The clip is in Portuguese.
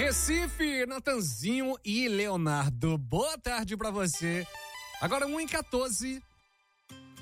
Recife, Natanzinho e Leonardo. Boa tarde pra você. Agora 1h14.